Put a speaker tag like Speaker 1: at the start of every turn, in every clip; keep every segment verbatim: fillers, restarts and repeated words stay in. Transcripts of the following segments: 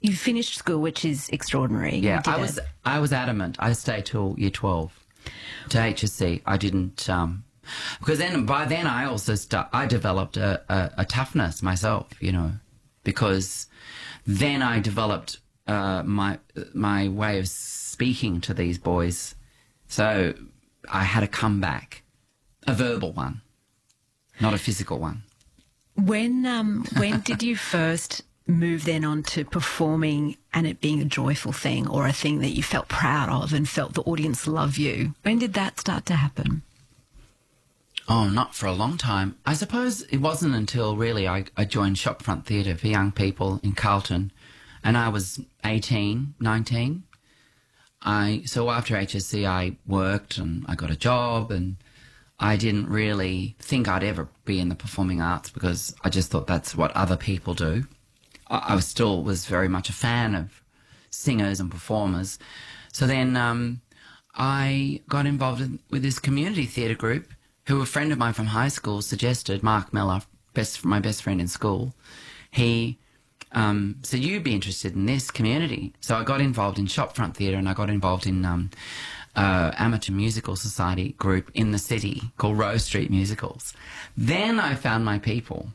Speaker 1: you finished school, which is extraordinary.
Speaker 2: Yeah,
Speaker 1: You
Speaker 2: I
Speaker 1: did
Speaker 2: was
Speaker 1: it.
Speaker 2: I was adamant. I stayed till year twelve to H S C. I didn't um, because then by then I also st- I developed a, a, a toughness myself, you know, because then I developed uh, my my way of speaking to these boys. So I had a comeback, a verbal one, not a physical one.
Speaker 1: When um, when did you first move then on to performing and it being a joyful thing or a thing that you felt proud of and felt the audience love you? When did that start to happen?
Speaker 2: Oh, not for a long time. I suppose it wasn't until really I, I joined Shopfront Theatre for young people in Carlton, and I was eighteen, nineteen. I so after H S C I worked and I got a job, and I didn't really think I'd ever be in the performing arts because I just thought that's what other people do. I, I was still was very much a fan of singers and performers. So then um, I got involved in, with this community theatre group who a friend of mine from high school suggested, Mark Miller, best, my best friend in school. He um, said, you'd be interested in this community. So I got involved in Shopfront Theatre, and I got involved in um, uh, amateur musical society group in the city called Rose Street Musicals. Then I found my people.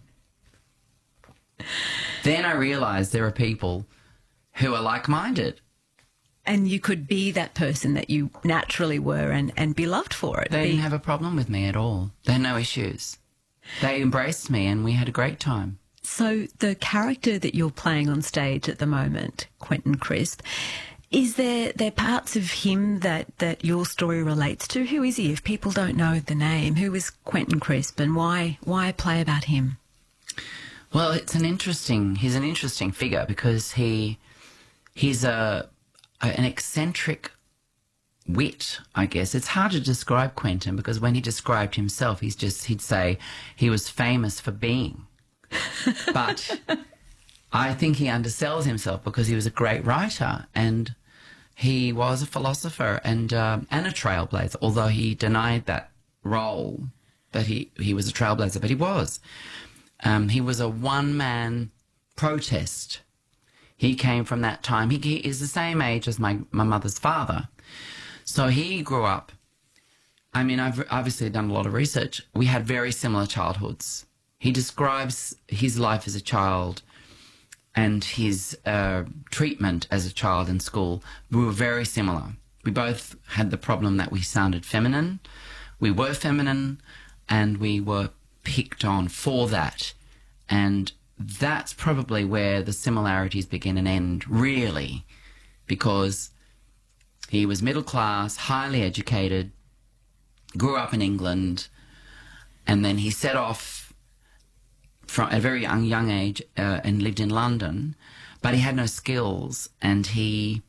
Speaker 2: Then I realised there are people who are like-minded.
Speaker 1: And you could be that person that you naturally were and, and be loved for it.
Speaker 2: They
Speaker 1: Be-
Speaker 2: didn't have a problem with me at all. They had no issues. They embraced me and we had a great time.
Speaker 1: So the character that you're playing on stage at the moment, Quentin Crisp, is there there parts of him that, that your story relates to? Who is he? If people don't know the name, who is Quentin Crisp and why why play about him?
Speaker 2: Well, it's an interesting, he's an interesting figure because he, he's a, a, an eccentric wit, I guess. It's hard to describe Quentin because when he described himself, he's just, he'd say he was famous for being. But I think he undersells himself because he was a great writer and he was a philosopher and, um, and a trailblazer, although he denied that role that he, he was a trailblazer, but he was. Um, he was a one-man protest. He came from that time. He, he is the same age as my, my mother's father. So he grew up. I mean, I've obviously done a lot of research. We had very similar childhoods. He describes his life as a child and his uh, treatment as a child in school. We were very similar. We both had the problem that we sounded feminine. We were feminine and we were picked on for that, and that's probably where the similarities begin and end, really, because he was middle class, highly educated, grew up in England, and then he set off from a very young, young age uh, and lived in London, but he had no skills, and he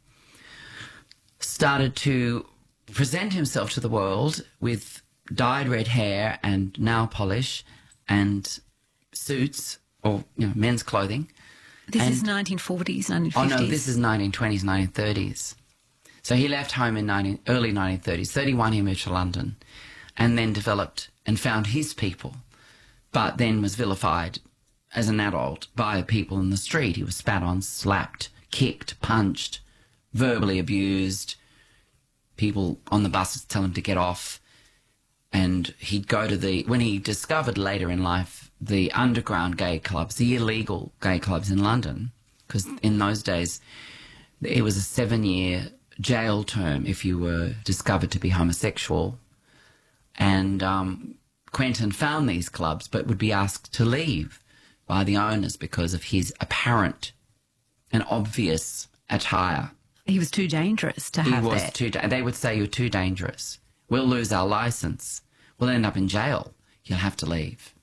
Speaker 2: started to present himself to the world with dyed red hair and nail polish and suits or, you know, men's clothing.
Speaker 1: This
Speaker 2: and,
Speaker 1: is nineteen forties, nineteen
Speaker 2: Oh,
Speaker 1: fifties?
Speaker 2: no, this is nineteen twenties, nineteen thirties. So he left home in nineteen, early nineteen thirties. thirty-one, he moved to London and then developed and found his people, but then was vilified as an adult by people in the street. He was spat on, slapped, kicked, punched, verbally abused. People on the buses tell him to get off. And he'd go to the, when he discovered later in life, the underground gay clubs, the illegal gay clubs in London, because in those days it was a seven-year jail term if you were discovered to be homosexual. And um, Quentin found these clubs but would be asked to leave by the owners because of his apparent and obvious attire.
Speaker 1: He was too dangerous to
Speaker 2: He
Speaker 1: have
Speaker 2: was
Speaker 1: that.
Speaker 2: too, da- they would say, you're too dangerous. We'll lose our licence. We'll end up in jail. You'll have to leave.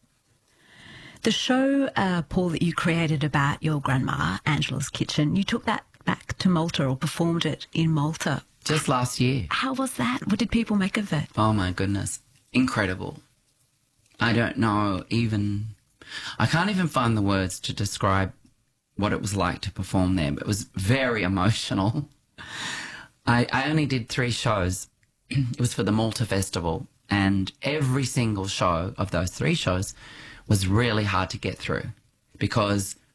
Speaker 1: The show, uh, Paul, that you created about your grandma, Angela's Kitchen, you took that back to Malta or performed it in Malta.
Speaker 2: Just last year.
Speaker 1: How was that? What did people make of it?
Speaker 2: Oh, my goodness. Incredible. I don't know even... I can't even find the words to describe what it was like to perform there, but it was very emotional. I, I only did three shows. It was for the Malta Festival, and every single show of those three shows was really hard to get through because